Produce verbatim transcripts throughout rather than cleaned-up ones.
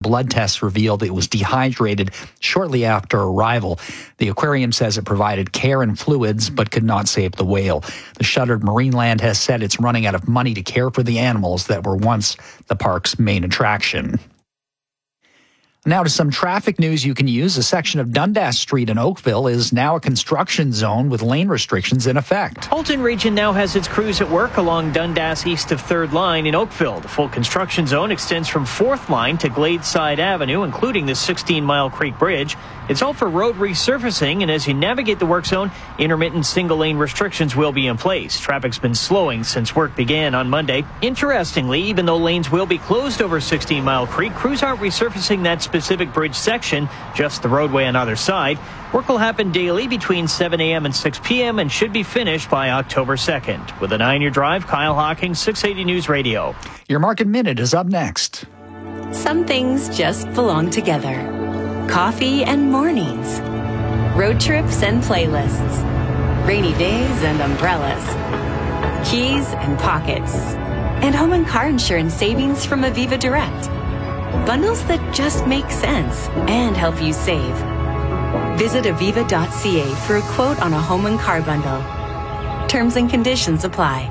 blood tests revealed it was dehydrated shortly after arrival. The aquarium says it provided care and fluids, but could not save the whale. The shuttered Marineland has said it's running out of money to care for the animals that were once the park's main attraction. Now to some traffic news you can use. A section of Dundas Street in Oakville is now a construction zone with lane restrictions in effect. Halton Region now has its crews at work along Dundas east of third Line in Oakville. The full construction zone extends from fourth Line to Gladeside Avenue, including the sixteen mile Creek Bridge. It's all for road resurfacing, and as you navigate the work zone, intermittent single-lane restrictions will be in place. Traffic's been slowing since work began on Monday. Interestingly, even though lanes will be closed over sixteen mile Creek, crews aren't resurfacing that specific bridge section, just the roadway on either side. Work will happen daily between seven a.m. and six p.m. and should be finished by October second. With a nine-year drive, Kyle Hawking, six eighty News Radio. Your Market Minute is up next. Some things just belong together. Coffee and mornings. Road trips and playlists. Rainy days and umbrellas. Keys and pockets. And home and car insurance savings from Aviva Direct. Bundles that just make sense and help you save. Visit aviva dot c a for a quote on a home and car bundle. Terms and conditions apply.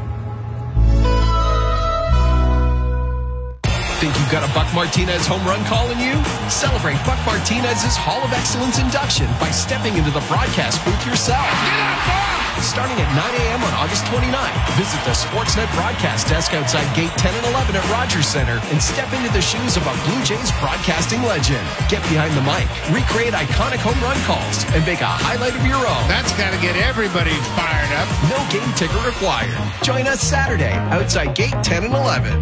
Think you've got a Buck Martinez home run call in you? Celebrate Buck Martinez's Hall of Excellence induction by stepping into the broadcast booth yourself. Get up, Buck! Starting at nine a.m. on August twenty-ninth, visit the Sportsnet broadcast desk outside Gate ten and eleven at Rogers Center and step into the shoes of a Blue Jays broadcasting legend. Get behind the mic, recreate iconic home run calls, and make a highlight of your own. That's got to get everybody fired up. No game ticket required. Join us Saturday outside Gate ten and eleven.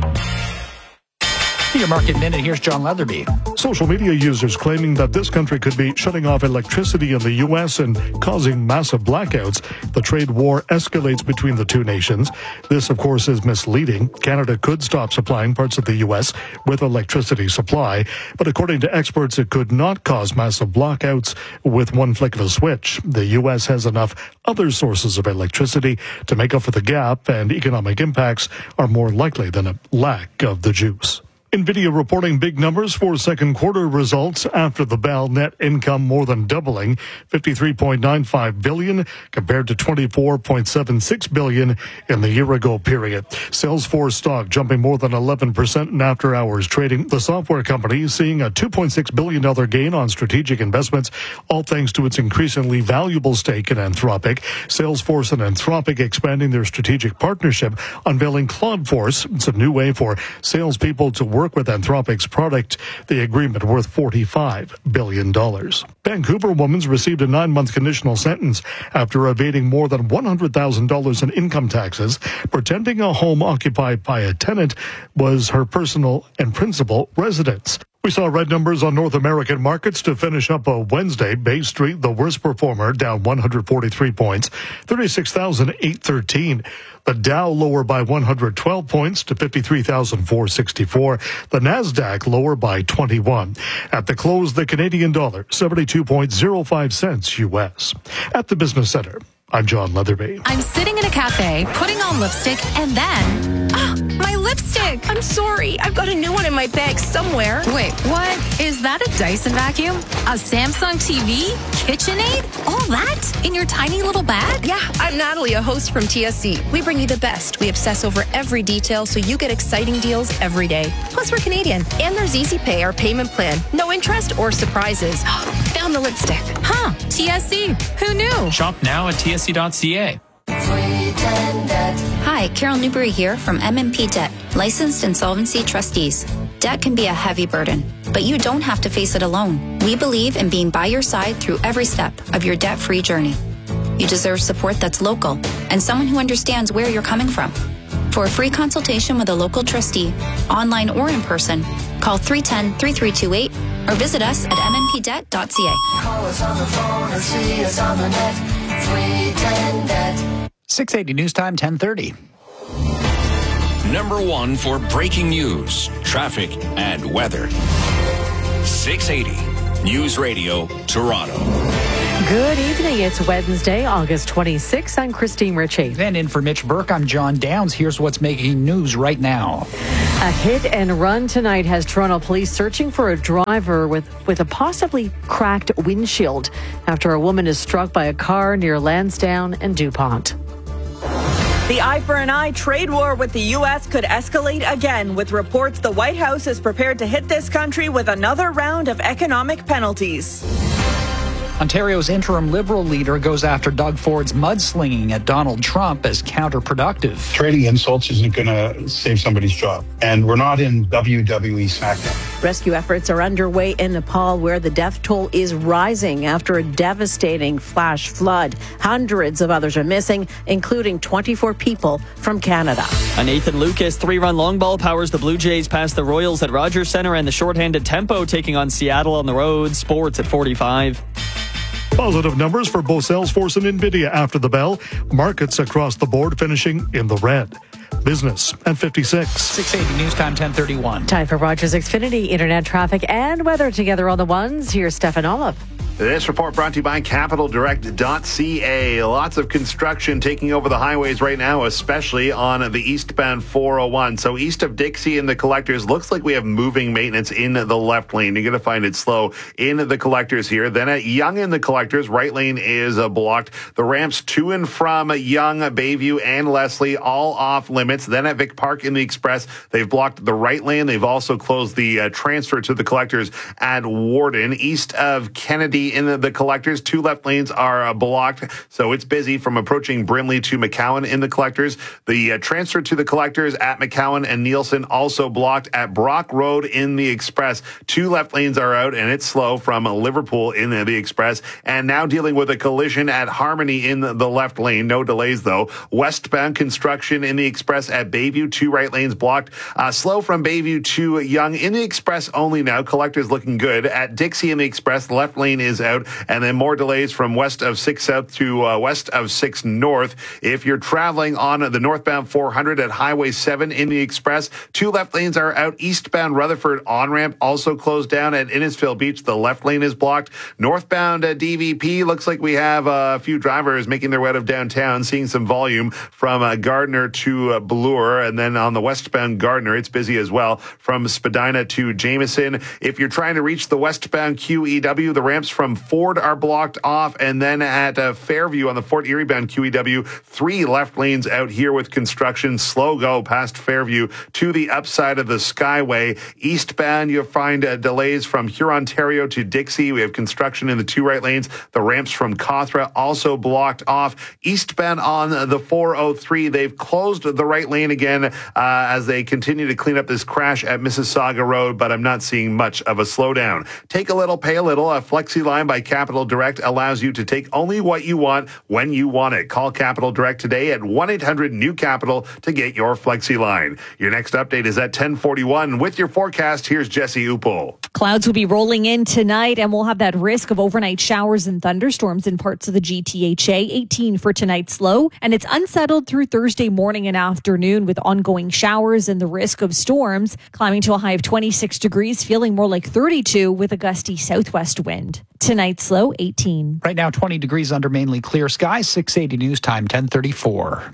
Your Market Minute, here's John Leatherby. Social media users claiming that this country could be shutting off electricity in the U S and causing massive blackouts. The trade war escalates between the two nations. This, of course, is misleading. Canada could stop supplying parts of the U S with electricity supply, but according to experts, it could not cause massive blackouts with one flick of a switch. The U S has enough other sources of electricity to make up for the gap, and economic impacts are more likely than a lack of the juice. NVIDIA reporting big numbers for second quarter results after the bell. Net income more than doubling, fifty-three point nine five billion dollars compared to twenty-four point seven six billion dollars in the year-ago period. Salesforce stock jumping more than eleven percent in after-hours trading. The software company seeing a two point six billion dollars gain on strategic investments, all thanks to its increasingly valuable stake in Anthropic. Salesforce and Anthropic expanding their strategic partnership, unveiling Claudeforce. It's a new way for salespeople to work with Anthropic's product, the agreement worth forty-five billion dollars. Vancouver woman's received a nine-month conditional sentence after evading more than one hundred thousand dollars in income taxes, pretending a home occupied by a tenant was her personal and principal residence. We saw red numbers on North American markets to finish up a Wednesday. Bay Street, the worst performer, down one hundred forty-three points, thirty-six thousand eight hundred thirteen. The Dow lower by one hundred twelve points to fifty-three thousand four hundred sixty-four. The Nasdaq lower by twenty-one. At the close, the Canadian dollar, seventy-two point zero five cents U S. At the Business Center, I'm John Leatherby. I'm sitting in a cafe, putting on lipstick, and then... Oh, my lipstick! I'm sorry. I've got a new one in my bag somewhere. Wait, what? Is that a Dyson vacuum? A Samsung T V? KitchenAid? All that? In your tiny little bag? Yeah, I'm Natalie, a host from T S C. We bring you the best. We obsess over every detail so you get exciting deals every day. Plus, we're Canadian. And there's Easy Pay, our payment plan. No interest or surprises. Found the lipstick. Huh, T S C. Who knew? Shop now at T S C dot C A. Hi, Carol Newberry here from M M P Debt, licensed insolvency trustees. Debt can be a heavy burden, but you don't have to face it alone. We believe in being by your side through every step of your debt-free journey. You deserve support that's local and someone who understands where you're coming from. For a free consultation with a local trustee, online or in person, call three one zero, three three two eight or visit us at m m p debt dot c a. Call us on the phone or see us on the net. three ten debt. six eighty News Time, ten thirty. Number one for breaking news, traffic, and weather. six eighty News Radio, Toronto. Good evening. It's Wednesday, August twenty-sixth. I'm Christine Ritchie. And in for Mitch Burke, I'm John Downs. Here's what's making news right now. A hit and run tonight has Toronto police searching for a driver with, with a possibly cracked windshield after a woman is struck by a car near Lansdowne and DuPont. The eye for an eye trade war with the U S could escalate again, with reports the White House is prepared to hit this country with another round of economic penalties. Ontario's interim Liberal leader goes after Doug Ford's mudslinging at Donald Trump as counterproductive. Trading insults isn't going to save somebody's job. And we're not in W W E SmackDown. Rescue efforts are underway in Nepal, where the death toll is rising after a devastating flash flood. Hundreds of others are missing, including twenty-four people from Canada. A Nathan Lucas three-run long ball powers the Blue Jays past the Royals at Rogers Centre, and the shorthanded Tempo taking on Seattle on the road. Sports at forty-five. Positive numbers for both Salesforce and NVIDIA after the bell. Markets across the board finishing in the red. Business at fifty-six. six eighty News Time, ten thirty-one. Time for Rogers Xfinity, internet traffic and weather together on the ones. Here's Stefan Olive. This report brought to you by Capital Direct dot C A. Lots of construction taking over the highways right now, especially on the eastbound four oh one. So east of Dixie and the Collectors, looks like we have moving maintenance in the left lane. You're going to find it slow in the Collectors here. Then at Yonge in the Collectors, right lane is uh, blocked. The ramps to and from Yonge, Bayview, and Leslie, all off limits. Then at Vic Park in the Express, they've blocked the right lane. They've also closed the uh, transfer to the Collectors at Warden. East of Kennedy in the, the Collectors, two left lanes are uh, blocked, so it's busy from approaching Brimley to McCowan in the Collectors. The uh, transfer to the Collectors at McCowan and Nielsen also blocked. At Brock Road in the Express, two left lanes are out, and it's slow from Liverpool in the, the Express. And now dealing with a collision at Harmony in the, the left lane. No delays, though. Westbound construction in the Express at Bayview, two right lanes blocked. Uh, slow from Bayview to Yonge in the Express only now. Collectors looking good. At Dixie in the Express, the left lane is out, and then more delays from west of six South to uh, west of six North. If you're traveling on the northbound four hundred at Highway seven in the Express, two left lanes are out. Eastbound Rutherford on-ramp also closed down at Innisfil Beach. The left lane is blocked. Northbound uh, D V P, looks like we have uh, a few drivers making their way out of downtown, seeing some volume from uh, Gardner to uh, Bloor, and then on the westbound Gardner, it's busy as well from Spadina to Jameson. If you're trying to reach the westbound Q E W, the ramps from Ford are blocked off, and then at uh, Fairview on the Fort Erie bound Q E W, three left lanes out here with construction. Slow go past Fairview to the upside of the Skyway. Eastbound, you'll find uh, delays from Hurontario to Dixie. We have construction in the two right lanes. The ramps from Cawthra also blocked off. Eastbound on the four oh three, they've closed the right lane again uh, as they continue to clean up this crash at Mississauga Road, but I'm not seeing much of a slowdown. Take a little, pay a little. A Flexi line by Capital Direct allows you to take only what you want when you want it. Call Capital Direct today at one eight hundred new capital to get your Flexi line. Your next update is at ten forty-one. With your forecast, here's Jesse Upel. Clouds will be rolling in tonight, and we'll have that risk of overnight showers and thunderstorms in parts of the G T H A. eighteen for tonight's low, and it's unsettled through Thursday morning and afternoon with ongoing showers and the risk of storms, climbing to a high of twenty-six degrees, feeling more like thirty-two with a gusty southwest wind. Tonight's low, eighteen. Right now, twenty degrees under mainly clear skies. six eighty News Time, ten thirty-four.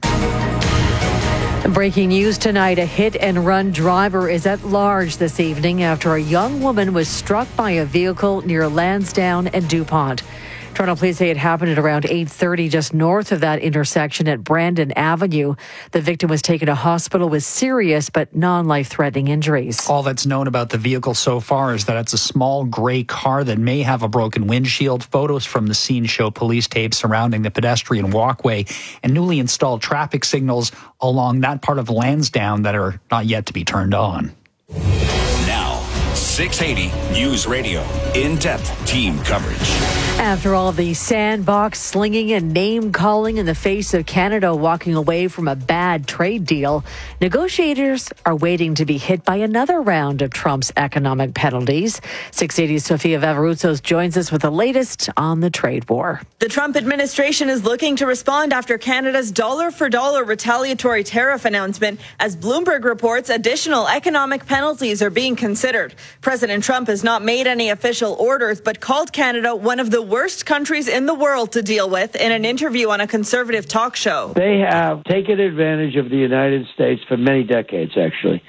Breaking news tonight, a hit-and-run driver is at large this evening after a young woman was struck by a vehicle near Lansdowne and DuPont. Toronto police say it happened at around eight thirty just north of that intersection at Brandon Avenue. The victim was taken to hospital with serious but non-life-threatening injuries. All that's known about the vehicle so far is that it's a small gray car that may have a broken windshield. Photos from the scene show police tape surrounding the pedestrian walkway and newly installed traffic signals along that part of Lansdowne that are not yet to be turned on. Now, six eighty News Radio, in-depth team coverage. After all the sandbox slinging and name-calling in the face of Canada walking away from a bad trade deal, negotiators are waiting to be hit by another round of Trump's economic penalties. six eighty's Sofia Vavaruzos joins us with the latest on the trade war. The Trump administration is looking to respond after Canada's dollar-for-dollar retaliatory tariff announcement. As Bloomberg reports, additional economic penalties are being considered. President Trump has not made any official orders, but called Canada one of the worst countries in the world to deal with in an interview on a conservative talk show. They have taken advantage of the United States for many decades, actually.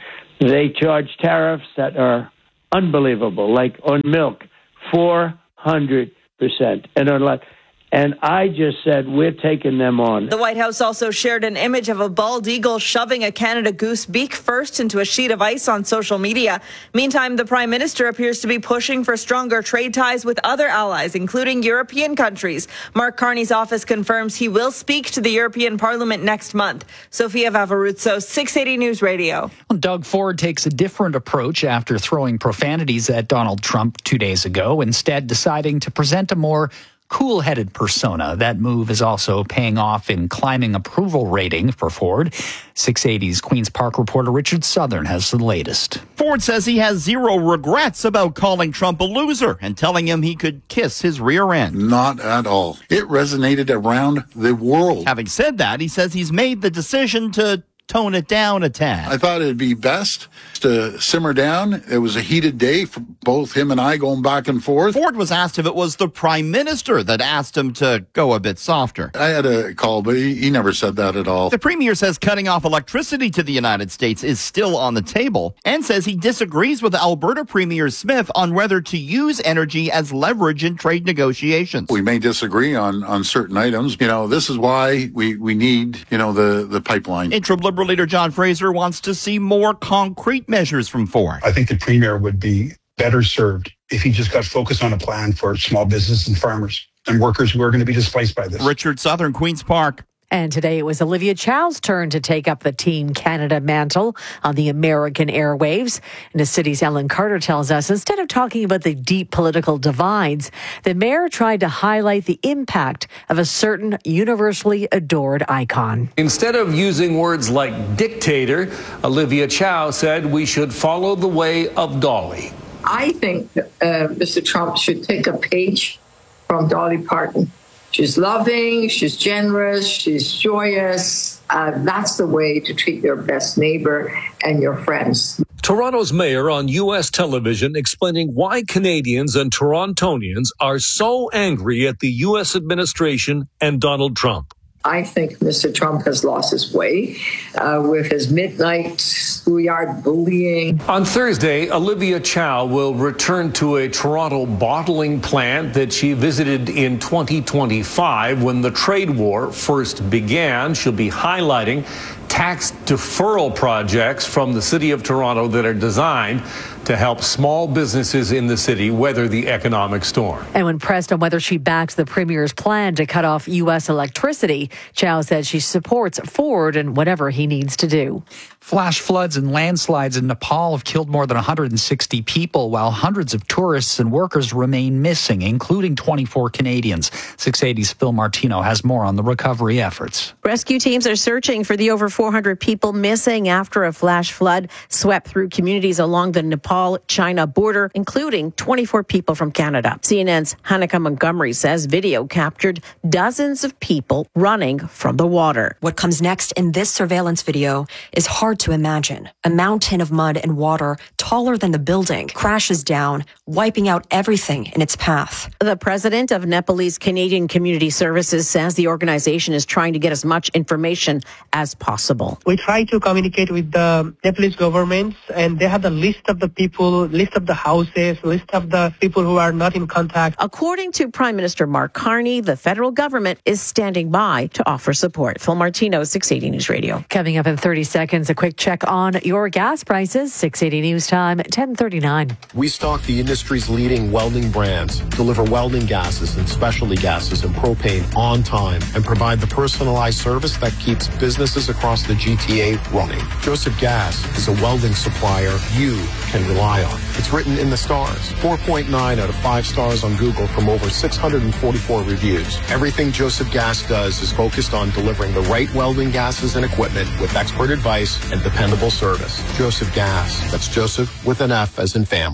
They charge tariffs that are unbelievable, like on milk, four hundred percent. And on like, And I just said, we're taking them on. The White House also shared an image of a bald eagle shoving a Canada goose beak first into a sheet of ice on social media. Meantime, the Prime Minister appears to be pushing for stronger trade ties with other allies, including European countries. Mark Carney's office confirms he will speak to the European Parliament next month. Sophia Vavaruzzo, six eighty News Radio. Well, Doug Ford takes a different approach after throwing profanities at Donald Trump two days ago, instead deciding to present a more cool-headed persona. That move is also paying off in climbing approval rating for Ford. six eighty's Queen's Park reporter Richard Southern has the latest. Ford says he has zero regrets about calling Trump a loser and telling him he could kiss his rear end. Not at all. It resonated around the world. Having said that, he says he's made the decision to tone it down a tad. I thought it'd be best to simmer down. It was a heated day for both him and I going back and forth. Ford was asked if it was the Prime Minister that asked him to go a bit softer. I had a call, but he, he never said that at all. The Premier says cutting off electricity to the United States is still on the table and says he disagrees with Alberta Premier Smith on whether to use energy as leverage in trade negotiations. We may disagree on, on certain items. You know, this is why we, we need, you know, the, the pipeline. Interim Liberal leader John Fraser wants to see more concrete measures from Ford. I think the Premier would be better served if he just got focused on a plan for small business and farmers and workers who are going to be displaced by this. Richard Southern, Queen's Park. And today it was Olivia Chow's turn to take up the Team Canada mantle on the American airwaves. And as City's Ellen Carter tells us, instead of talking about the deep political divides, the mayor tried to highlight the impact of a certain universally adored icon. Instead of using words like dictator, Olivia Chow said we should follow the way of Dolly. I think uh, Mister Trump should take a page from Dolly Parton. She's loving, she's generous, she's joyous. Uh, that's the way to treat your best neighbor and your friends. Toronto's mayor on U S television explaining why Canadians and Torontonians are so angry at the U S administration and Donald Trump. I think Mister Trump has lost his way uh, with his midnight schoolyard bullying. On Thursday, Olivia Chow will return to a Toronto bottling plant that she visited in twenty twenty-five when the trade war first began. She'll be highlighting tax deferral projects from the City of Toronto that are designed to help small businesses in the city weather the economic storm. And when pressed on whether she backs the Premier's plan to cut off U S electricity, Chow said she supports Ford and whatever he needs to do. Flash floods and landslides in Nepal have killed more than one hundred sixty people, while hundreds of tourists and workers remain missing, including twenty-four Canadians. six eighty's Phil Martino has more on the recovery efforts. Rescue teams are searching for the over four hundred people missing after a flash flood swept through communities along the Nepal-China border, including twenty-four people from Canada. C N N's Hanneke Montgomery says video captured dozens of people running from the water. What comes next in this surveillance video is hard to imagine. A mountain of mud and water taller than the building crashes down, wiping out everything in its path. The president of Nepalese Canadian Community Services says the organization is trying to get as much information as possible. We try to communicate with the Nepalese governments, and they have the list of the people, list of the houses, list of the people who are not in contact. According to Prime Minister Mark Carney, the federal government is standing by to offer support. Phil Martino, six eighty News Radio. Coming up in thirty seconds, a quick check on your gas prices. six eighty News Time, ten thirty-nine. We stock the industry's leading welding brands, deliver welding gases and specialty gases and propane on time, and provide the personalized service that keeps businesses across the G T A running. Joseph Gas is a welding supplier you can rely on. It's written in the stars. four point nine out of five stars on Google from over six hundred forty-four reviews. Everything Joseph Gas does is focused on delivering the right welding gases and equipment with expert advice and dependable service. Joseph Gas. That's Joseph with an F as in family.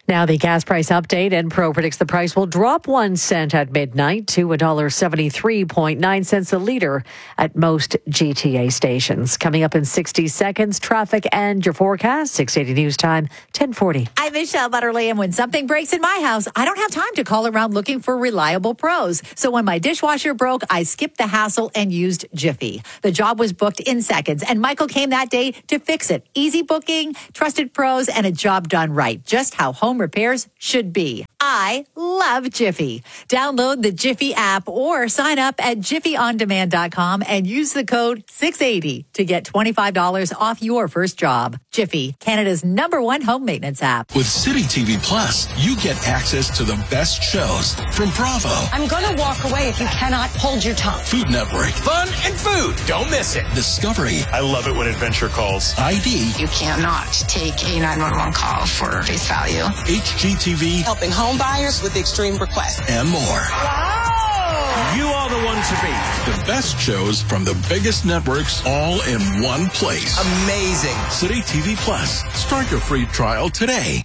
Now the gas price update. Enpro predicts the price will drop one cent at midnight to one dollar seventy-three point nine cents a litre at most G T A stations. Coming up in sixty seconds, traffic and your forecast. six eighty News Time, ten forty. I'm Michelle Butterly, and when something breaks in my house, I don't have time to call around looking for reliable pros. So when my dishwasher broke, I skipped the hassle and used Jiffy. The job was booked in seconds, and Michael came that day to fix it. Easy booking, trusted pros, and a job done right. Just how home repairs should be. I love Jiffy. Download the Jiffy app or sign up at jiffy on demand dot com and use the code six eighty to get twenty-five dollars off your first job. Jiffy, Canada's number one home maintenance app. With City T V Plus, you get access to the best shows from Bravo, I'm going to walk away if you cannot hold your tongue. Food Network, Fun and food. Don't miss it. Discovery. I love it when adventure calls. I D. You cannot take a nine one one call for face value. H G T V. Helping home buyers with extreme requests. And more. Wow! You are the one to beat. The best shows from the biggest networks all in one place. Amazing. City T V Plus. Start your free trial today.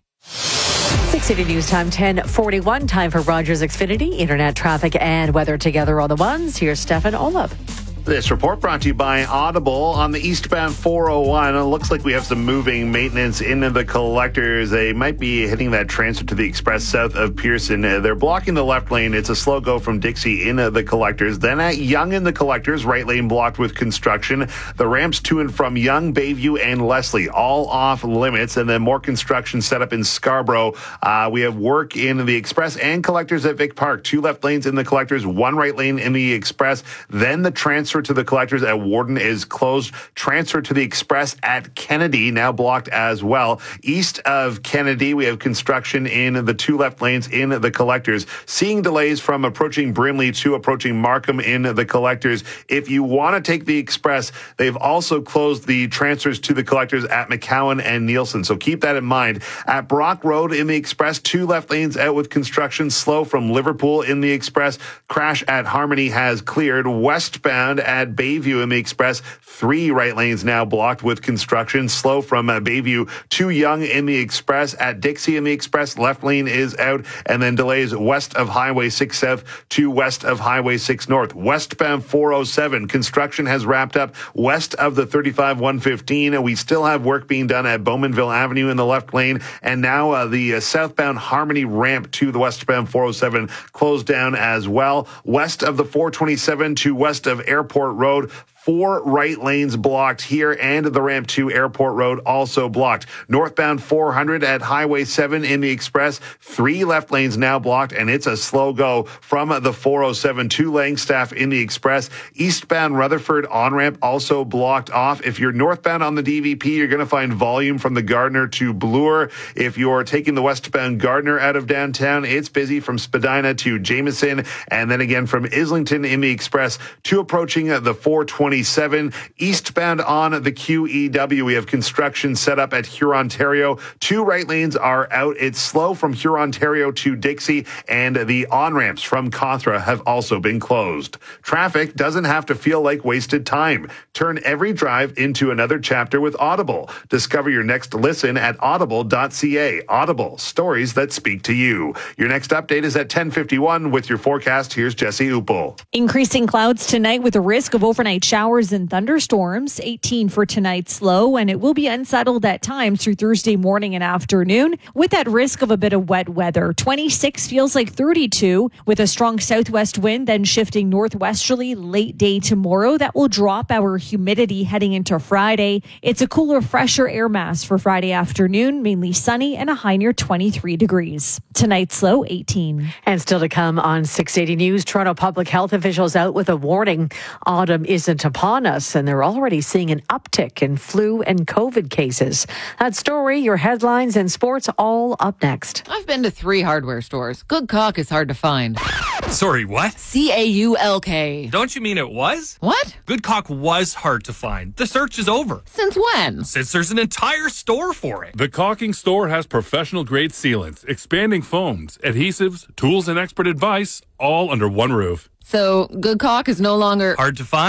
six eighty News Time, ten forty-one. Time for Rogers Xfinity. Internet traffic and weather together on the ones. Here's Stefan Olaf. This report brought to you by Audible. On the eastbound four oh one, it looks like we have some moving maintenance into the collectors. They might be hitting that transfer to the express south of Pearson. They're blocking the left lane. It's a slow go from Dixie into the collectors. Then at Yonge in the collectors, right lane blocked with construction. The ramps to and from Yonge, Bayview, and Leslie, all off limits. And then more construction set up in Scarborough. Uh, we have work in the express and collectors at Vic Park. Two left lanes in the collectors, one right lane in the express. Then the transfer to the collectors at Warden is closed. Transfer to the express at Kennedy now blocked as well. East of Kennedy, we have construction in the two left lanes in the collectors. Seeing delays from approaching Brimley to approaching Markham in the collectors. If you want to take the express, they've also closed the transfers to the collectors at McCowan and Nielsen. So keep that in mind. At Brock Road in the express, two left lanes out with construction. Slow from Liverpool in the express. Crash at Harmony has cleared. Westbound at Bayview in the express, three right lanes now blocked with construction. Slow from uh, Bayview to Yonge in the express. At Dixie in the express, left lane is out. And then delays west of Highway six South to west of Highway six North. Westbound four oh seven, construction has wrapped up west of the thirty-five one fifteen. We still have work being done at Bowmanville Avenue in the left lane. And now uh, the uh, southbound Harmony ramp to the westbound four oh seven closed down as well. West of the four twenty-seven to west of Airport Road, four right lanes blocked here, and the ramp to Airport Road also blocked. Northbound four hundred at Highway seven in the express, three left lanes now blocked, and it's a slow go from the four oh seven to Langstaff in the express. Eastbound Rutherford on-ramp also blocked off. If you're northbound on the D V P, you're going to find volume from the Gardner to Bloor. If you're taking the westbound Gardner out of downtown, it's busy from Spadina to Jameson, and then again from Islington in the express to approaching the four twenty-seven. Eastbound on the Q E W, we have construction set up at Hurontario. Two right lanes are out. It's slow from Hurontario to Dixie, and the on-ramps from Contra have also been closed. Traffic doesn't have to feel like wasted time. Turn every drive into another chapter with Audible. Discover your next listen at audible dot c a. Audible, stories that speak to you. Your next update is at ten fifty-one with your forecast. Here's Jesse Upel. Increasing clouds tonight with a risk of overnight showers and thunderstorms. eighteen for tonight's low, and it will be unsettled at times through Thursday morning and afternoon with that risk of a bit of wet weather. twenty-six feels like thirty-two with a strong southwest wind, then shifting northwesterly late day tomorrow. That will drop our humidity heading into Friday. It's a cooler, fresher air mass for Friday afternoon, mainly sunny and a high near twenty-three degrees. Tonight's low, eighteen. And still to come on six eighty News, Toronto public health officials out with a warning. Autumn isn't upon us, and they're already seeing an uptick in flu and COVID cases. That story, your headlines and sports, all up next. I've been to three hardware stores. Good caulk is hard to find. Sorry, what? C A U L K. Don't you mean it was? What? Good caulk was hard to find. The search is over. Since when? Since there's an entire store for it. The Caulking Store has professional-grade sealants, expanding foams, adhesives, tools, and expert advice, all under one roof. So, good caulk is no longer hard to find?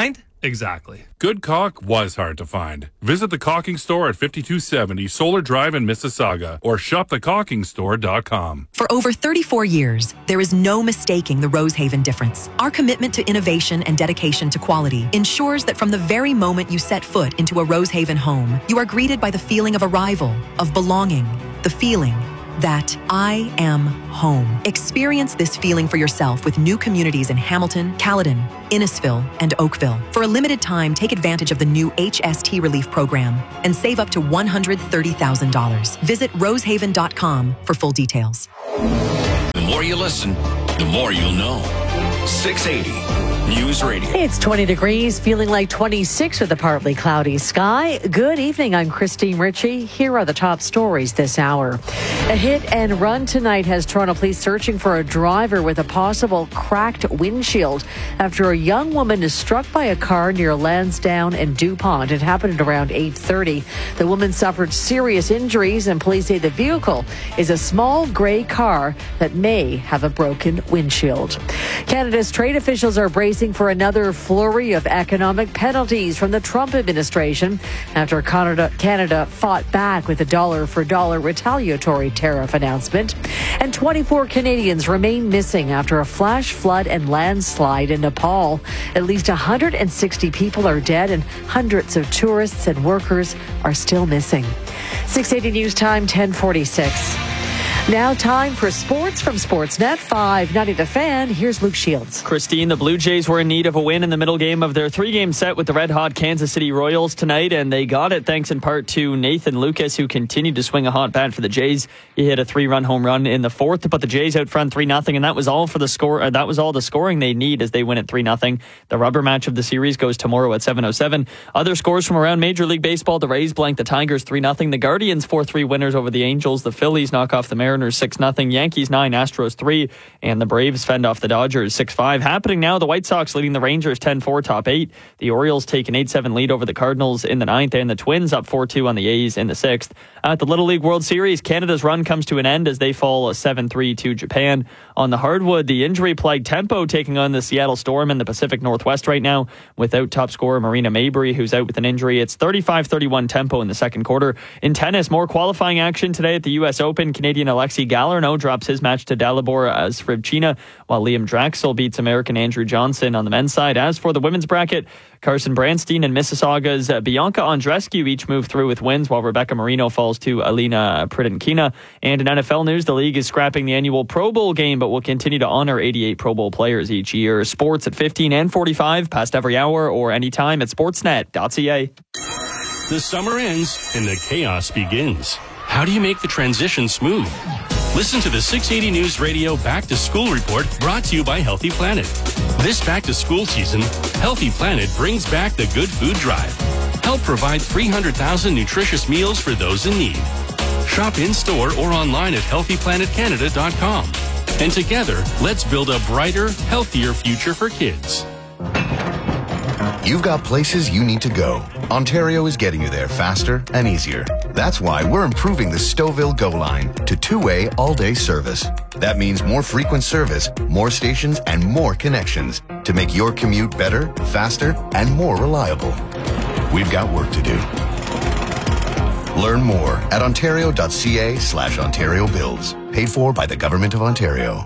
Exactly. Good caulk was hard to find. Visit the caulking store at fifty-two seventy Solar Drive in Mississauga or shop the caulking store dot com. For over thirty-four years, there is no mistaking the Rosehaven difference. Our commitment to innovation and dedication to quality ensures that from the very moment you set foot into a Rosehaven home, you are greeted by the feeling of arrival, of belonging, the feeling that I am home. Experience this feeling for yourself with new communities in Hamilton, Caledon, Innisfil, and Oakville. For a limited time, take advantage of the new H S T Relief Program and save up to one hundred thirty thousand dollars. Visit rosehaven dot com for full details. The more you listen, the more you'll know. six eighty News Radio. It's twenty degrees, feeling like twenty-six with a partly cloudy sky. Good evening, I'm Christine Ritchie. Here are the top stories this hour. A hit and run tonight has Toronto Police searching for a driver with a possible cracked windshield after a young woman is struck by a car near Lansdowne and DuPont. It happened at around eight thirty. The woman suffered serious injuries, and police say the vehicle is a small gray car that may have a broken windshield. Canada's trade officials are bracing for another flurry of economic penalties from the Trump administration after Canada, Canada fought back with a dollar-for-dollar retaliatory tariff announcement. And twenty-four Canadians remain missing after a flash flood and landslide in Nepal. At least one hundred sixty people are dead and hundreds of tourists and workers are still missing. six eighty News Time, ten forty-six. Now time for sports from Sportsnet five ninety The Fan. Here's Luke Shields. Christine, the Blue Jays were in need of a win in the middle game of their three-game set with the red-hot Kansas City Royals tonight, and they got it thanks in part to Nathan Lucas, who continued to swing a hot bat for the Jays. He hit a three-run home run in the fourth to put the Jays out front three nothing, and that was all for the score. Uh, that was all the scoring they need as they win at three nothing. The rubber match of the series goes tomorrow at seven oh seven. Other scores from around Major League Baseball: the Rays blank the Tigers three nothing. The Guardians four three winners over the Angels. The Phillies knock off the Mariners six nothing. Yankees nine, Astros three, and the Braves fend off the Dodgers six five. Happening now, the White Sox leading the Rangers ten four, top eight. The Orioles take an eight seven lead over the Cardinals in the ninth, and the Twins up four two on the A's in the sixth. At the Little League World Series, Canada's run comes to an end as they fall seven three to Japan. On the hardwood, the injury-plagued Tempo taking on the Seattle Storm in the Pacific Northwest right now without top scorer Marina Mabrey, who's out with an injury. It's thirty-five thirty-one Tempo in the second quarter. In tennis, more qualifying action today at the U S Open. Canadian Alexei Galarneau drops his match to Dalibor Svivchina, while Liam Draxel beats American Andrew Johnson on the men's side. As for the women's bracket, Carson Branstein and Mississauga's uh, Bianca Andreescu each move through with wins, while Rebecca Marino falls to Alina Pridinkina. And in N F L news, the league is scrapping the annual Pro Bowl game, but will continue to honor eighty-eight Pro Bowl players each year. Sports at fifteen and forty-five, past every hour or anytime at sportsnet dot c a. The summer ends and the chaos begins. How do you make the transition smooth? Listen to the six eighty News Radio Back to School Report, brought to you by Healthy Planet. This back to school season, Healthy Planet brings back the Good Food Drive. Help provide three hundred thousand nutritious meals for those in need. Shop in-store or online at healthy planet canada dot com. And together, let's build a brighter, healthier future for kids. You've got places you need to go. Ontario is getting you there faster and easier. That's why we're improving the Stouffville Go line to two-way all-day service. That means more frequent service, more stations, and more connections to make your commute better, faster, and more reliable. We've got work to do. Learn more at ontario.ca slash Ontario Builds. Paid for by the Government of Ontario.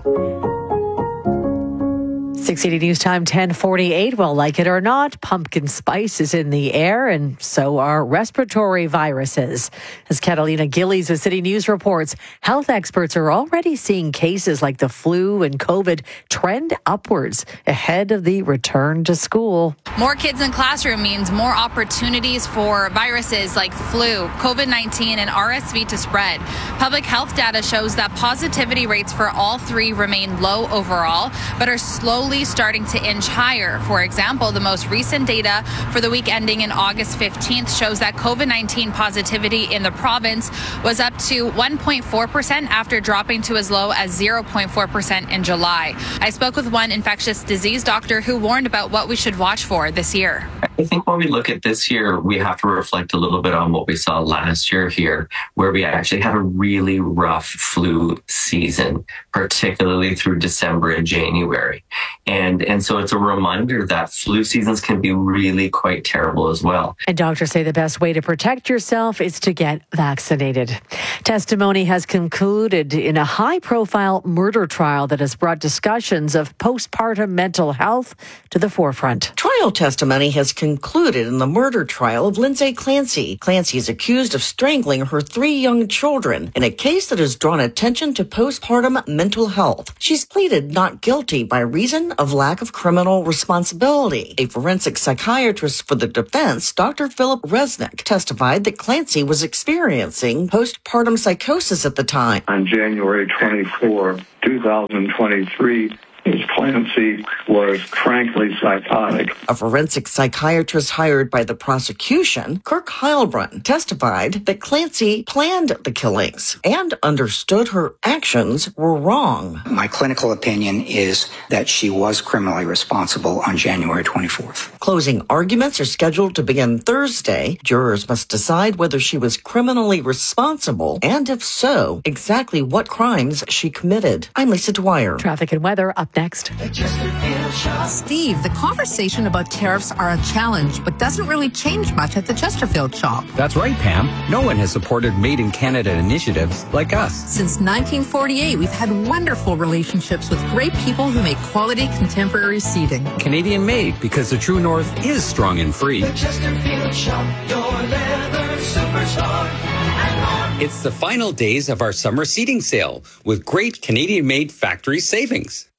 six eighty News Time, ten forty-eight. Well, like it or not, pumpkin spice is in the air, and so are respiratory viruses. As Catalina Gillies with City News reports, health experts are already seeing cases like the flu and COVID trend upwards ahead of the return to school. More kids in classroom means more opportunities for viruses like flu, COVID nineteen, and R S V to spread. Public health data shows that positivity rates for all three remain low overall, but are slowly starting to inch higher. For example, the most recent data for the week ending in August fifteenth shows that COVID nineteen positivity in the province was up to one point four percent after dropping to as low as zero point four percent in July. I spoke with one infectious disease doctor who warned about what we should watch for this year. I think when we look at this year, we have to reflect a little bit on what we saw last year here, where we actually had a really rough flu season, particularly through December and January. And, and so it's a reminder that flu seasons can be really quite terrible as well. And doctors say the best way to protect yourself is to get vaccinated. Testimony has concluded in a high-profile murder trial that has brought discussions of postpartum mental health to the forefront. Trial testimony has concluded in the murder trial of Lindsay Clancy. Clancy is accused of strangling her three young children in a case that has drawn attention to postpartum mental health. She's pleaded not guilty by reason of lack of criminal responsibility. A forensic psychiatrist for the defense, Doctor Philip Resnick, testified that Clancy was experiencing postpartum psychosis at the time. On January twenty-fourth, two thousand twenty-three, Miz Clancy was frankly psychotic. A forensic psychiatrist hired by the prosecution, Kirk Heilbrunn, testified that Clancy planned the killings and understood her actions were wrong. My clinical opinion is that she was criminally responsible on January twenty-fourth. Closing arguments are scheduled to begin Thursday. Jurors must decide whether she was criminally responsible and, if so, exactly what crimes she committed. I'm Lisa Dwyer. Traffic and weather up next. Steve, the conversation about tariffs are a challenge, but doesn't really change much at the Chesterfield shop. That's right, Pam. No one has supported Made in Canada initiatives like us. Since nineteen forty-eight, we've had wonderful relationships with great people who make quality contemporary seating. Canadian made, because the true North is strong and free. The Chesterfield shop, your leather superstar. It's the final days of our summer seating sale with great Canadian-made factory savings.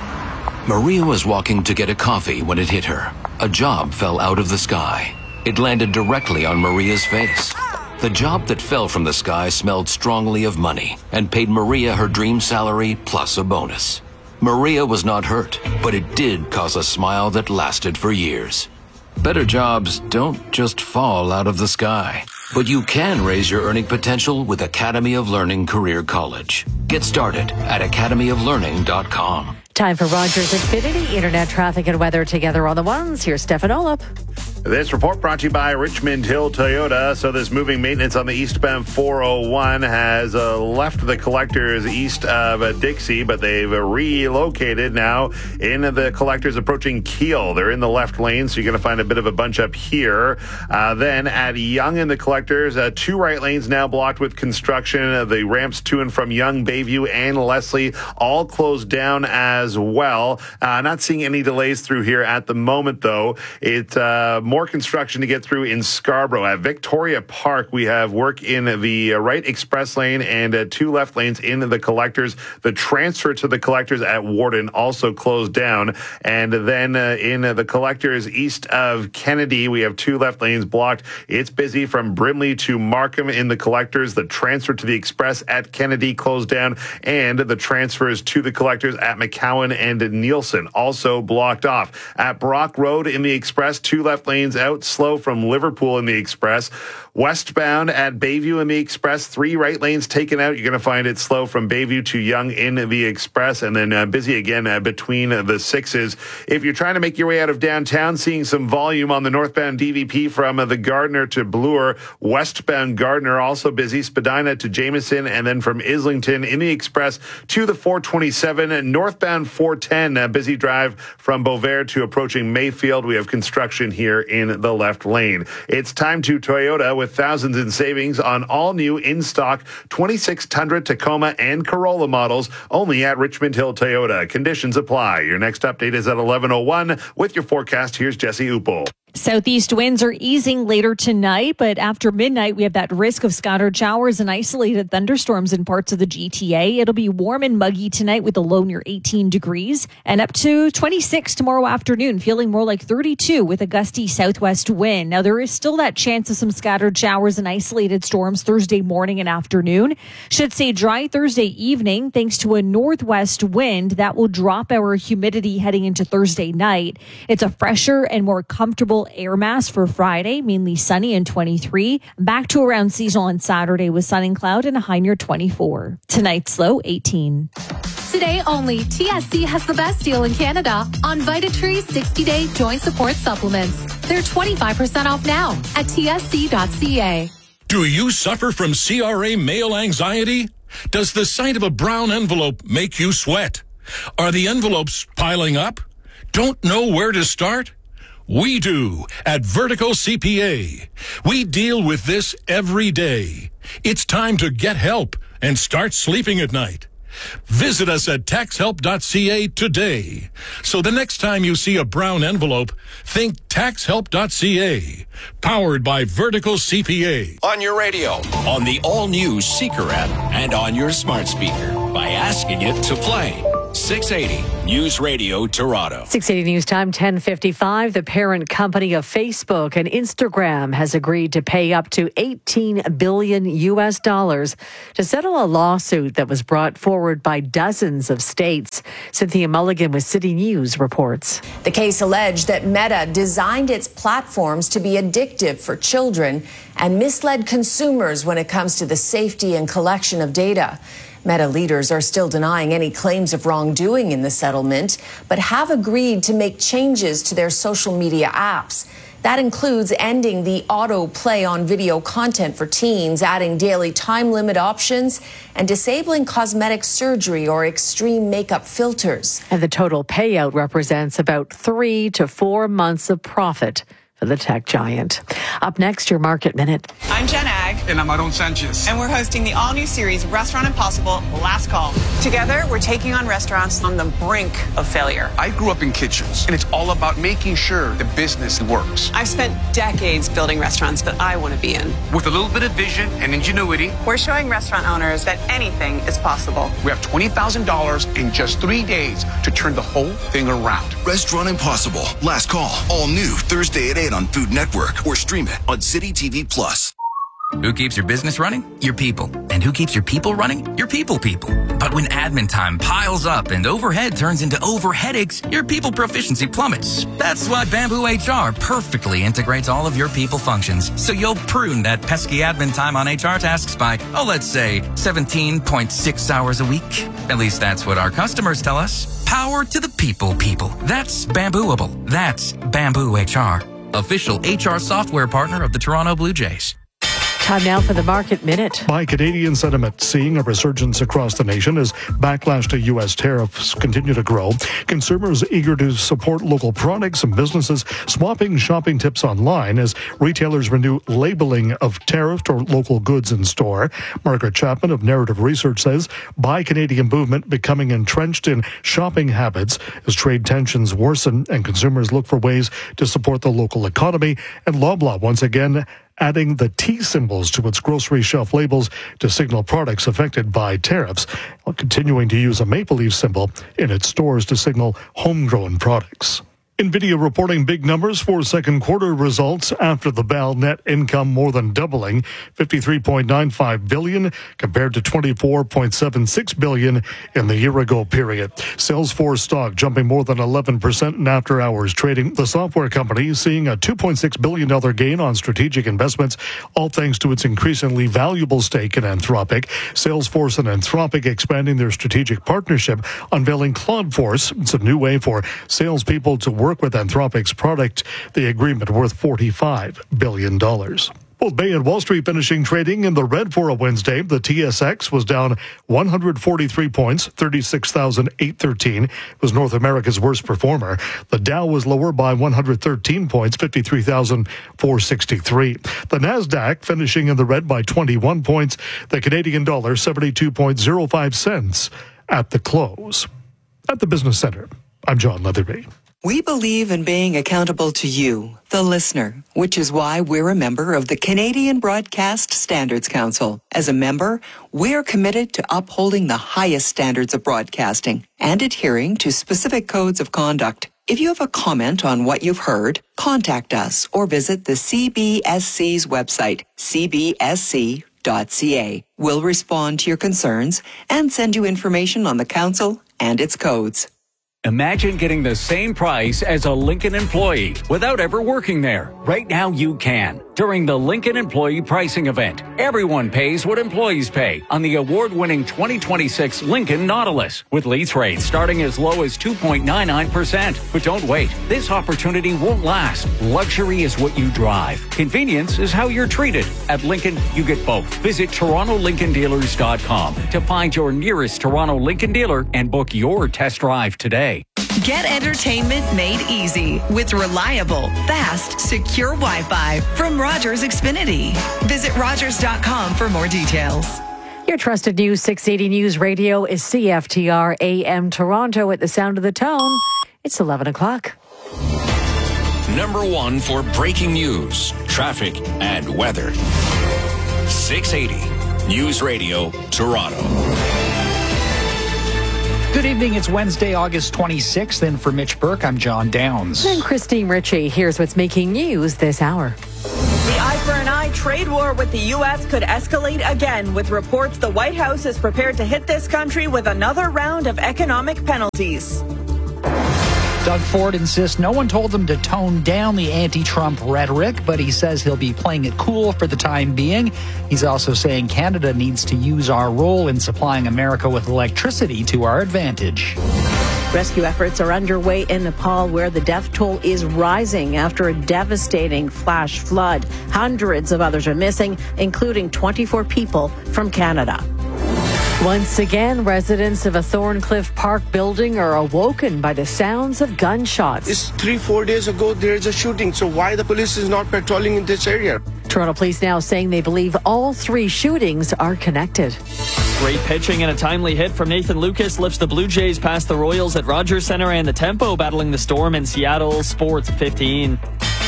Maria was walking to get a coffee when it hit her. A job fell out of the sky. It landed directly on Maria's face. The job that fell from the sky smelled strongly of money and paid Maria her dream salary plus a bonus. Maria was not hurt, but it did cause a smile that lasted for years. Better jobs don't just fall out of the sky. But you can raise your earning potential with Academy of Learning Career College. Get started at academy of learning dot com. Time for Rogers Infinity Internet traffic and weather together on the ones. Here's Stefan Olop. This report brought to you by Richmond Hill Toyota. So this moving maintenance on the eastbound four oh one has uh, left the collectors east of uh, Dixie, but they've uh, relocated now in the collectors approaching Kiel. They're in the left lane, so you're going to find a bit of a bunch up here. Uh, then at Yonge in the collectors, uh, two right lanes now blocked with construction. Uh, the ramps to and from Yonge, Bayview, and Leslie all closed down as well. Uh, not seeing any delays through here at the moment, though. It's uh, more construction to get through in Scarborough. At Victoria Park, we have work in the right express lane and uh, two left lanes in the collectors. The transfer to the collectors at Warden also closed down. And then uh, in uh, the collectors east of Kennedy, we have two left lanes blocked. It's busy from Brimley to Markham in the collectors. The transfer to the express at Kennedy closed down, and the transfers to the collectors at McCowan and Nielsen also blocked off. At Brock Road in the express, two left lanes out, slow from Liverpool in the express. Westbound at Bayview in the express, three right lanes taken out. You're going to find it slow from Bayview to Yonge in the express, and then uh, busy again uh, between uh, the sixes. If you're trying to make your way out of downtown, seeing some volume on the northbound D V P from uh, the Gardiner to Bloor. Westbound Gardiner also busy. Spadina to Jameson, and then from Islington in the express to the four twenty-seven. Northbound four ten, uh, busy drive from Beauvais to approaching Mayfield. We have construction here in the left lane. It's time to Toyota with thousands in savings on all new in-stock twenty-six Tundra, Tacoma, and Corolla models only at Richmond Hill Toyota. Conditions apply. Your next update is at eleven oh one. With your forecast, here's Jesse Upel. Southeast winds are easing later tonight, but after midnight, we have that risk of scattered showers and isolated thunderstorms in parts of the G T A. It'll be warm and muggy tonight with a low near eighteen degrees and up to twenty-six tomorrow afternoon, feeling more like thirty-two with a gusty southwest wind. Now, there is still that chance of some scattered showers and isolated storms Thursday morning and afternoon. Should stay dry Thursday evening thanks to a northwest wind that will drop our humidity heading into Thursday night. It's a fresher and more comfortable air mass for Friday, mainly sunny and twenty-three. Back to around seasonal on Saturday with sun and cloud and a high near twenty-four. Tonight's low eighteen. Today only, T S C has the best deal in Canada on VitaTree sixty-day joint support supplements. They're twenty-five percent off now at T S C dot C A. Do you suffer from C R A mail anxiety? Does the sight of a brown envelope make you sweat? Are the envelopes piling up? Don't know where to start? We do at Vertical C P A. We deal with this every day. It's time to get help and start sleeping at night. Visit us at tax help dot C A today. So the next time you see a brown envelope, think tax help dot C A. Powered by Vertical C P A. On your radio, on the all-new Seeker app, and on your smart speaker by asking it to play. six eighty News Radio Toronto. six eighty News Time, ten fifty-five. The parent company of Facebook and Instagram has agreed to pay up to eighteen billion U S dollars to settle a lawsuit that was brought forward by dozens of states. Cynthia Mulligan with City News reports. The case alleged that Meta designed its platforms to be addictive for children and misled consumers when it comes to the safety and collection of data. Meta leaders are still denying any claims of wrongdoing in the settlement, but have agreed to make changes to their social media apps. That includes ending the autoplay on video content for teens, adding daily time limit options, and disabling cosmetic surgery or extreme makeup filters. And the total payout represents about three to four months of profit for the tech giant. Up next, your Market Minute. I'm Jen Ag. And I'm Aaron Sanchez. And we're hosting the all-new series, Restaurant Impossible, Last Call. Together, we're taking on restaurants on the brink of failure. I grew up in kitchens, and it's all about making sure the business works. I've spent decades building restaurants that I want to be in. With a little bit of vision and ingenuity, we're showing restaurant owners that anything is possible. We have twenty thousand dollars in just three days to turn the whole thing around. Restaurant Impossible, Last Call, all new Thursday at eight on Food Network, or stream it on City T V Plus. Who keeps your business running? Your people. And who keeps your people running? Your people people. But when admin time piles up and overhead turns into over headaches, your people proficiency plummets. That's why Bamboo H R perfectly integrates all of your people functions. So you'll prune that pesky admin time on H R tasks by, oh, let's say seventeen point six hours a week. At least that's what our customers tell us. Power to the people people. That's Bambooable. That's Bamboo H R. Official H R software partner of the Toronto Blue Jays. Time now for the Market Minute. By Canadian sentiment, seeing a resurgence across the nation as backlash to U S tariffs continue to grow. Consumers eager to support local products and businesses swapping shopping tips online as retailers renew labeling of tariffed or local goods in store. Margaret Chapman of Narrative Research says Buy Canadian movement becoming entrenched in shopping habits as trade tensions worsen and consumers look for ways to support the local economy. And Loblaw once again adding the T symbols to its grocery shelf labels to signal products affected by tariffs, while continuing to use a maple leaf symbol in its stores to signal homegrown products. NVIDIA reporting big numbers for second quarter results after the bell. Net income more than doubling, fifty-three point nine five billion dollars compared to twenty-four point seven six billion dollars in the year-ago period. Salesforce stock jumping more than eleven percent in after-hours trading. The software company seeing a two point six billion dollars gain on strategic investments, all thanks to its increasingly valuable stake in Anthropic. Salesforce and Anthropic expanding their strategic partnership, unveiling Claudeforce. It's a new way for salespeople to work with Anthropic's product, the agreement worth forty-five billion dollars. Both Bay and Wall Street finishing trading in the red for a Wednesday. The T S X was down one hundred forty-three points, thirty-six thousand eight hundred thirteen. It was North America's worst performer. The Dow was lower by one hundred thirteen points, fifty-three thousand four hundred sixty-three. The Nasdaq finishing in the red by twenty-one points. The Canadian dollar seventy-two point oh five cents at the close. At the Business Center, I'm John Leatherby. We believe in being accountable to you, the listener, which is why we're a member of the Canadian Broadcast Standards Council. As a member, we're committed to upholding the highest standards of broadcasting and adhering to specific codes of conduct. If you have a comment on what you've heard, contact us or visit the C B S C's website, c b s c dot c a. We'll respond to your concerns and send you information on the council and its codes. Imagine getting the same price as a Lincoln employee without ever working there. Right now you can. during the Lincoln Employee Pricing Event. Everyone pays what employees pay on the award-winning twenty twenty-six Lincoln Nautilus, with lease rates starting as low as two point nine nine percent. But don't wait. This opportunity won't last. Luxury is what you drive. Convenience is how you're treated. At Lincoln, you get both. Visit Toronto Lincoln Dealers dot com to find your nearest Toronto Lincoln dealer and book your test drive today. Get entertainment made easy with reliable, fast, secure Wi-Fi from Rogers Xfinity. Visit Rogers dot com for more details. Your trusted News six eighty News Radio is C F T R A M Toronto. At the sound of the tone, it's eleven o'clock. Number one for breaking news, traffic, and weather. six eighty News Radio, Toronto. Good evening. It's Wednesday, August twenty-sixth. And for Mitch Burke, I'm John Downs. And Christine Ritchie. Here's what's making news this hour. The eye for an eye trade war with the U S could escalate again, with reports the White House is prepared to hit this country with another round of economic penalties. Doug Ford insists no one told him to tone down the anti-Trump rhetoric, but he says he'll be playing it cool for the time being. He's also saying Canada needs to use our role in supplying America with electricity to our advantage. Rescue efforts are underway in Nepal, where the death toll is rising after a devastating flash flood. Hundreds of others are missing, including twenty-four people from Canada. Once again, residents of a Thorncliffe Park building are awoken by the sounds of gunshots. It's three, four days ago, there's a shooting, so why the police is not patrolling in this area? Toronto police now saying they believe all three shootings are connected. Great pitching and a timely hit from Nathan Lucas lifts the Blue Jays past the Royals at Rogers Centre, and the Tempo battling the Storm in Seattle. Sports fifteen.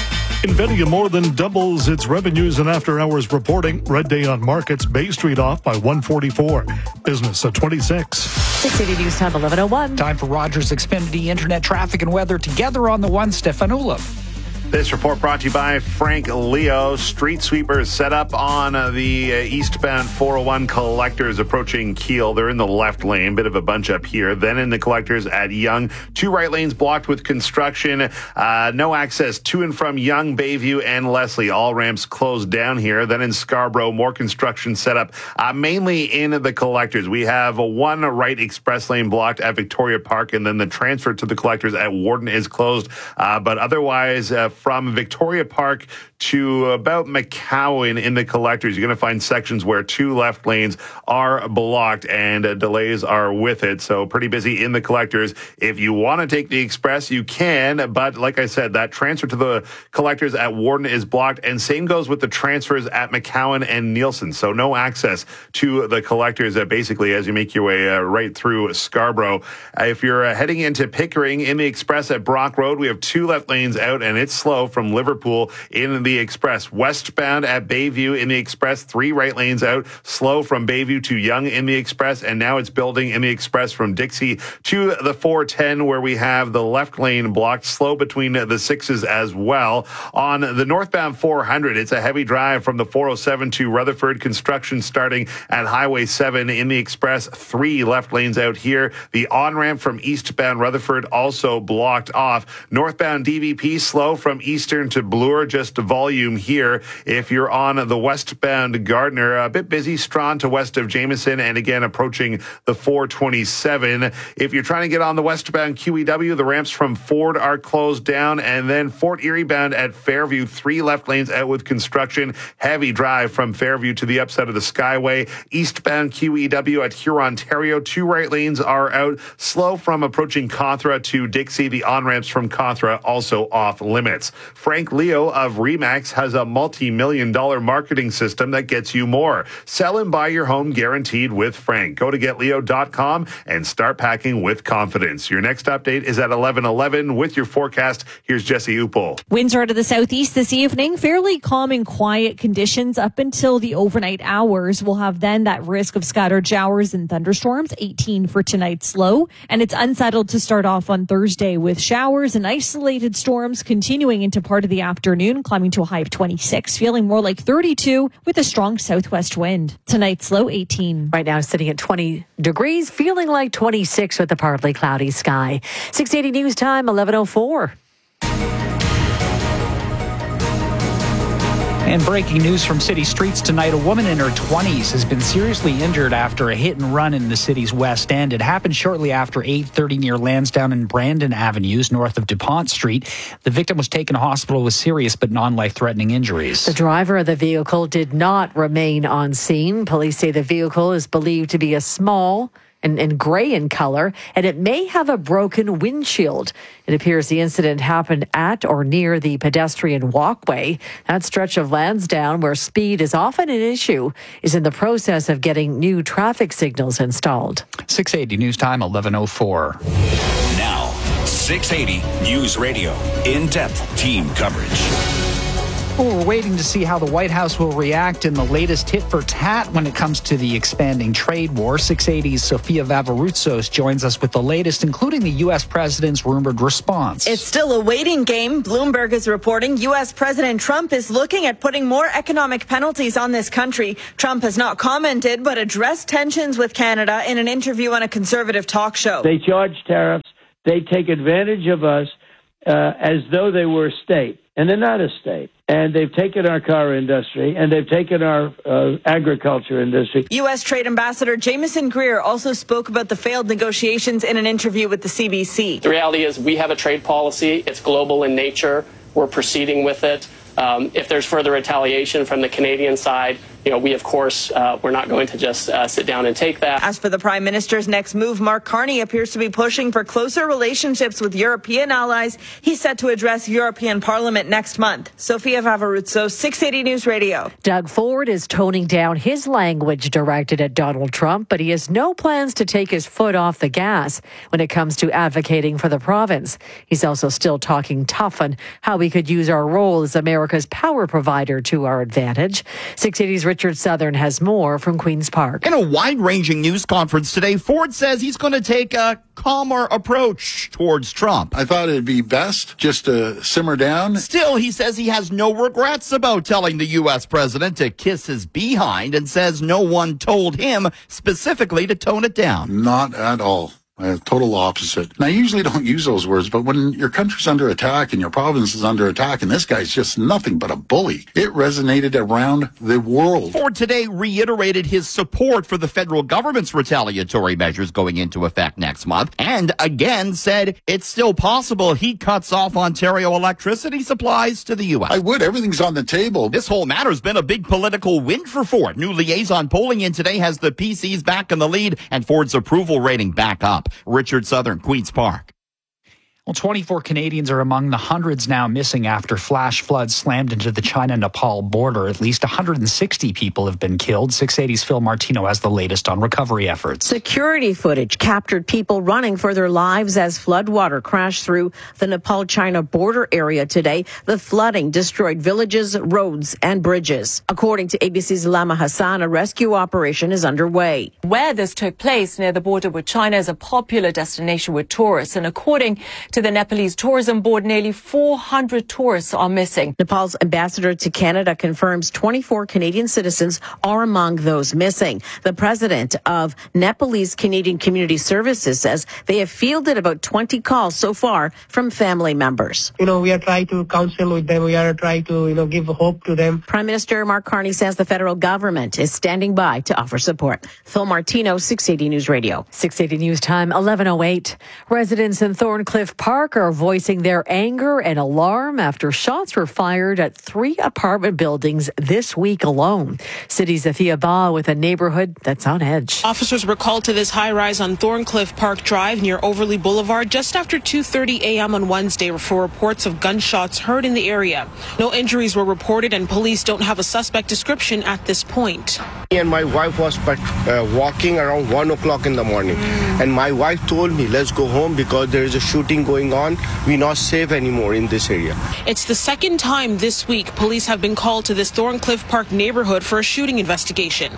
Nvidia more than doubles its revenues in after-hours reporting. Red day on markets. Bay Street off by one forty-four. Business at twenty-six. six eighty News Time, eleven oh one. Time for Rogers Xfinity Internet traffic and weather together on the one. Stefan Ulov. This report brought to you by Frank Leo. Street sweepers set up on uh, the uh, eastbound four oh one collectors approaching Keele. They're in the left lane, bit of a bunch up here. Then in the collectors at Yonge, two right lanes blocked with construction. Uh, no access to and from Yonge, Bayview, and Leslie. All ramps closed down here. Then in Scarborough, more construction set up, uh, mainly in the collectors. We have a one right express lane blocked at Victoria Park, and then the transfer to the collectors at Warden is closed. Uh, but otherwise, uh, from Victoria Park to about McCowan in the collectors, you're going to find sections where two left lanes are blocked and uh, delays are with it. So pretty busy in the collectors. If you want to take the express, you can. But like I said, that transfer to the collectors at Warden is blocked. And same goes with the transfers at McCowan and Nielsen. So no access to the collectors uh, basically as you make your way uh, right through Scarborough. Uh, if you're uh, heading into Pickering in the express at Brock Road, we have two left lanes out and it's slow from Liverpool in the express. Westbound at Bayview in the express, three right lanes out, slow from Bayview to Yonge in the express, and now it's building in the express from Dixie to the four ten, where we have the left lane blocked, slow between the sixes as well. On the northbound four hundred, it's a heavy drive from the four oh seven to Rutherford. Construction starting at Highway seven in the express, three left lanes out here. The on-ramp from eastbound Rutherford also blocked off. Northbound D V P slow from Eastern to Bloor, just volume here. If you're on the westbound Gardner, a bit busy. Strawn to west of Jameson, and again approaching the four twenty-seven. If you're trying to get on the westbound Q E W, the ramps from Ford are closed down, and then Fort Erie bound at Fairview, three left lanes out with construction. Heavy drive from Fairview to the upside of the Skyway. Eastbound Q E W at Huron, Ontario, two right lanes are out. Slow from approaching Contra to Dixie. The on-ramps from Contra also off limits. Frank Leo of Remax has a multi-million dollar marketing system that gets you more. Sell and buy your home guaranteed with Frank. Go to get leo dot com and start packing with confidence. Your next update is at eleven eleven with your forecast. Here's Jesse Upel. Winds are to the southeast this evening. Fairly calm and quiet conditions up until the overnight hours. We'll have then that risk of scattered showers and thunderstorms, eighteen for tonight's low. And it's unsettled to start off on Thursday with showers and isolated storms continuing into part of the afternoon, climbing to a high of twenty-six, feeling more like thirty-two with a strong southwest wind. Tonight's low eighteen. Right now sitting at twenty degrees, feeling like twenty-six with a partly cloudy sky. six eighty News Time, eleven oh four. And breaking news from city streets tonight, a woman in her twenties has been seriously injured after a hit and run in the city's West End. It happened shortly after eight thirty near Lansdowne and Brandon Avenues, north of DuPont Street. The victim was taken to hospital with serious but non-life-threatening injuries. The driver of the vehicle did not remain on scene. Police say the vehicle is believed to be a small and, and gray in color, and it may have a broken windshield. It appears the incident happened at or near the pedestrian walkway. That stretch of Lansdowne, where speed is often an issue, is in the process of getting new traffic signals installed. six eighty News Time, eleven oh four. Now, six eighty News Radio. In-depth team coverage. Well, we're waiting to see how the White House will react in the latest tit for tat when it comes to the expanding trade war. six eighty's Sofia Vavarutsos joins us with the latest, including the U S president's rumored response. It's still a waiting game. Bloomberg is reporting U S President Trump is looking at putting more economic penalties on this country. Trump has not commented, but addressed tensions with Canada in an interview on a conservative talk show. They charge tariffs. They take advantage of us uh, as though they were a state, and they're not a state. And they've taken our car industry, and they've taken our uh, agriculture industry. U S Trade Ambassador Jameson Greer also spoke about the failed negotiations in an interview with the C B C. The reality is we have a trade policy. It's global in nature. We're proceeding with it. Um, if there's further retaliation from the Canadian side, you know, we, of course, uh, we're not going to just uh, sit down and take that. As for the Prime Minister's next move, Mark Carney appears to be pushing for closer relationships with European allies. He's set to address European Parliament next month. Sofia Vavarutsos, six eighty News Radio. Doug Ford is toning down his language directed at Donald Trump, but he has no plans to take his foot off the gas when it comes to advocating for the province. He's also still talking tough on how we could use our role as America's power provider to our advantage. six eighty's Richard Southern has more from Queen's Park. In a wide-ranging news conference today, Ford says he's going to take a calmer approach towards Trump. I thought it'd be best just to simmer down. Still, he says he has no regrets about telling the U S president to kiss his behind and says no one told him specifically to tone it down. Not at all. Uh, total opposite. And I usually don't use those words, but when your country's under attack and your province is under attack and this guy's just nothing but a bully, it resonated around the world. Ford today reiterated his support for the federal government's retaliatory measures going into effect next month, and again said it's still possible he cuts off Ontario electricity supplies to the U S. I would. Everything's on the table. This whole matter's been a big political win for Ford. New liaison polling in today has the P Cs back in the lead and Ford's approval rating back up. Richard Southern, Queen's Park. Well, twenty-four Canadians are among the hundreds now missing after flash floods slammed into the China-Nepal border. At least one hundred sixty people have been killed. six eighty's Phil Martino has the latest on recovery efforts. Security footage captured people running for their lives as floodwater crashed through the Nepal-China border area today. The flooding destroyed villages, roads, and bridges. According to A B C's Lama Hassan, a rescue operation is underway. Where this took place near the border with China is a popular destination with tourists, and according to the Nepalese Tourism Board, nearly four hundred tourists are missing. Nepal's ambassador to Canada confirms twenty-four Canadian citizens are among those missing. The president of Nepalese Canadian Community Services says they have fielded about twenty calls so far from family members. You know, we are trying to counsel with them. We are trying to, you know, give hope to them. Prime Minister Mark Carney says the federal government is standing by to offer support. Phil Martino, six eighty News Radio. six eighty News Time, eleven oh eight. Residents in Thorncliffe Park are voicing their anger and alarm after shots were fired at three apartment buildings this week alone. City's Afia Ba with a neighborhood that's on edge. Officers were called to this high-rise on Thorncliffe Park Drive near Overley Boulevard just after two thirty a.m. on Wednesday for reports of gunshots heard in the area. No injuries were reported and police don't have a suspect description at this point. Me and my wife was uh, walking around one o'clock in the morning, mm. and my wife told me, let's go home because there is a shooting going on. We're not safe anymore in this area. It's the second time this week police have been called to this Thorncliffe Park neighborhood for a shooting investigation.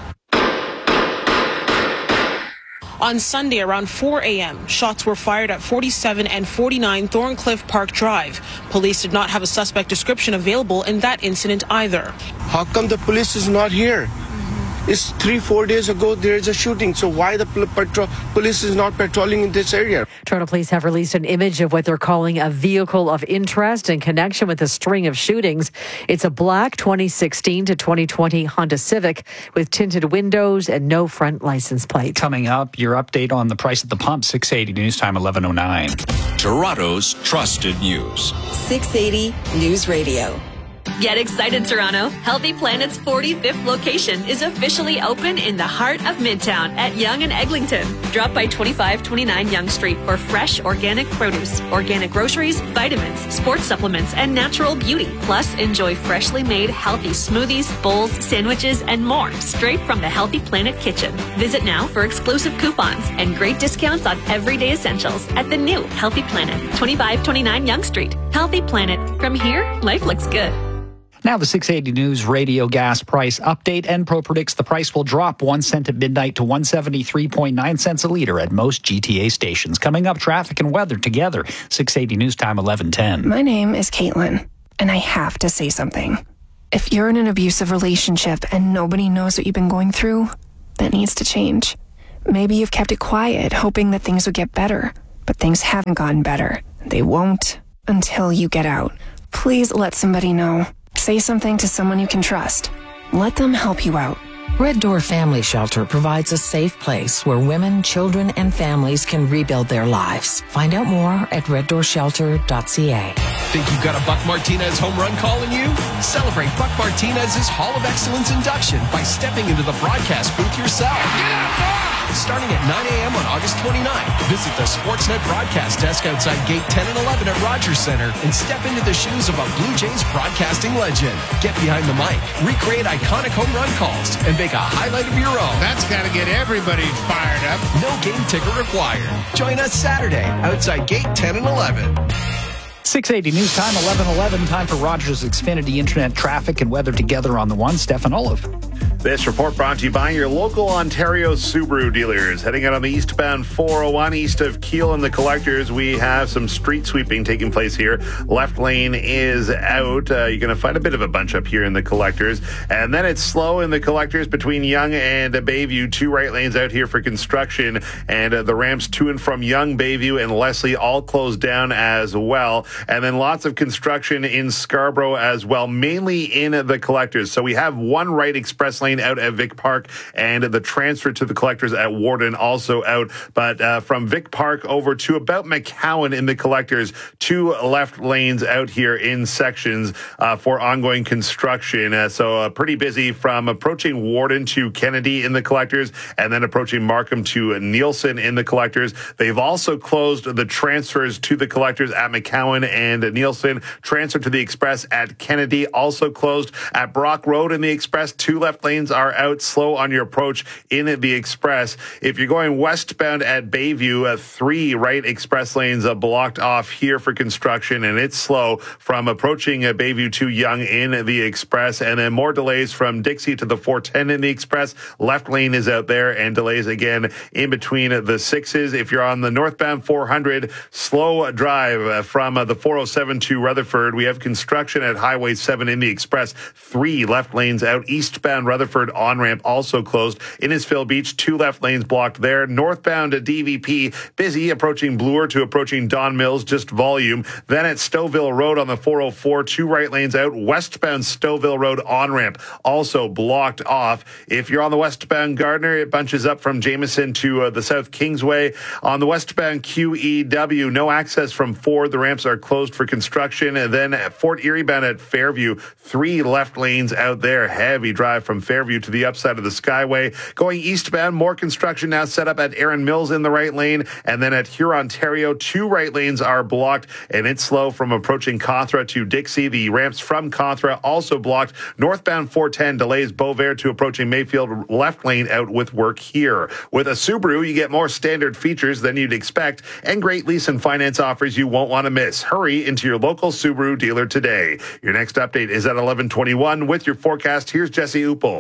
On Sunday around four a.m., shots were fired at forty-seven and forty-nine Thorncliffe Park Drive. Police did not have a suspect description available in that incident either. How come the police is not here? It's three, four days ago, there is a shooting. So why the pol- patro- police is not patrolling in this area? Toronto police have released an image of what they're calling a vehicle of interest in connection with a string of shootings. It's a black twenty sixteen to twenty twenty Honda Civic with tinted windows and no front license plate. Coming up, your update on the price at the pump, six eighty News Time, eleven oh nine. Toronto's trusted news. six eighty News Radio. Get excited, Toronto. Healthy Planet's forty-fifth location is officially open in the heart of Midtown at Yonge and Eglinton. Drop by twenty-five twenty-nine Yonge Street for fresh organic produce, organic groceries, vitamins, sports supplements, and natural beauty. Plus, enjoy freshly made healthy smoothies, bowls, sandwiches, and more straight from the Healthy Planet kitchen. Visit now for exclusive coupons and great discounts on everyday essentials at the new Healthy Planet, twenty-five twenty-nine Yonge Street. Healthy Planet. From here, life looks good. Now the six eighty News Radio gas price update. Enpro predicts the price will drop one cent at midnight to one seventy-three point nine cents a litre at most G T A stations. Coming up, traffic and weather together. six eighty News Time, eleven ten. My name is Caitlin, and I have to say something. If you're in an abusive relationship and nobody knows what you've been going through, that needs to change. Maybe you've kept it quiet, hoping that things would get better, but things haven't gotten better. They won't until you get out. Please let somebody know. Say something to someone you can trust. Let them help you out. Red Door Family Shelter provides a safe place where women, children, and families can rebuild their lives. Find out more at red door shelter dot c a. Think you've got a Buck Martinez home run calling you? Celebrate Buck Martinez's Hall of Excellence induction by stepping into the broadcast booth yourself. Starting at nine a.m. on August twenty-ninth, visit the Sportsnet broadcast desk outside Gate ten and eleven at Rogers Center and step into the shoes of a Blue Jays broadcasting legend. Get behind the mic, recreate iconic home run calls, and make a highlight of your own. That's got to get everybody fired up. No game ticket required. Join us Saturday outside Gate ten and eleven. six eighty News Time, eleven eleven. Time for Rogers Xfinity Internet traffic and weather together on the one. Stefan Olive. This report brought to you by your local Ontario Subaru dealers. Heading out on the eastbound four oh one east of Keele and the Collectors, we have some street sweeping taking place here. Left lane is out. Uh, you're going to find a bit of a bunch up here in the Collectors. And then it's slow in the Collectors between Yonge and Bayview. Two right lanes out here for construction. And uh, the ramps to and from Yonge, Bayview, and Leslie all closed down as well. And then lots of construction in Scarborough as well, mainly in the Collectors. So we have one right express lane out at Vic Park, and the transfer to the Collectors at Warden also out. But uh, from Vic Park over to about McCowan in the Collectors, two left lanes out here in sections uh, for ongoing construction. Uh, so uh, pretty busy from approaching Warden to Kennedy in the Collectors, and then approaching Markham to Nielsen in the Collectors. They've also closed the transfers to the Collectors at McCowan and Nielsen. Transfer to the Express at Kennedy also closed. At Brock Road in the Express, two left lanes are out, slow on your approach in the Express. If you're going westbound at Bayview, uh, three right express lanes uh, blocked off here for construction, and it's slow from approaching uh, Bayview to Yonge in the Express, and then more delays from Dixie to the four ten in the Express. Left lane is out there, and delays again in between the sixes. If you're on the northbound four hundred, slow drive uh, from uh, the four oh seven to Rutherford. We have construction at Highway seven in the Express. Three left lanes out. Eastbound Rutherford on-ramp also closed. Innisfil Beach, two left lanes blocked there. Northbound to D V P, busy approaching Bloor to approaching Don Mills, just volume. Then at Stouffville Road on the four oh four, two right lanes out. Westbound Stouffville Road on-ramp also blocked off. If you're on the westbound Gardner, it bunches up from Jameson to uh, the South Kingsway. On the westbound Q E W, no access from Ford. The ramps are closed for construction. And then at Fort Erie bound at Fairview, three left lanes out there. Heavy drive from Fairview to the upside of the Skyway. Going eastbound, more construction now set up at Erin Mills in the right lane, and then at Hurontario, two right lanes are blocked, and it's slow from approaching Contra to Dixie. The ramps from Contra also blocked. Northbound four ten delays Beauvert to approaching Mayfield, left lane out with work here. With a Subaru, you get more standard features than you'd expect, and great lease and finance offers you won't want to miss. Hurry into your local Subaru dealer today. Your next update is at eleven twenty-one. With your forecast, here's Jesse Upel.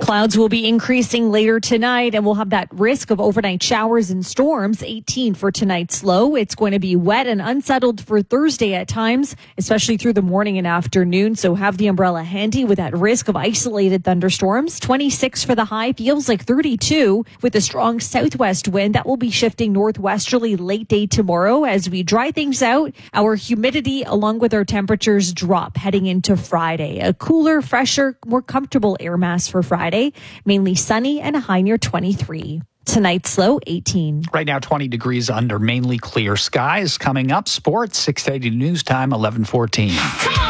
Clouds will be increasing later tonight, and we'll have that risk of overnight showers and storms. eighteen for tonight's low. It's going to be wet and unsettled for Thursday at times, especially through the morning and afternoon. So have the umbrella handy with that risk of isolated thunderstorms. twenty-six for the high, feels like thirty-two with a strong southwest wind that will be shifting northwesterly late day tomorrow as we dry things out. Our humidity along with our temperatures drop heading into Friday. A cooler, fresher, more comfortable air mass for Friday. Mainly sunny and a high near twenty-three. Tonight's low, eighteen. Right now, twenty degrees under mainly clear skies. Coming up, sports, six eighty news time, eleven fourteen.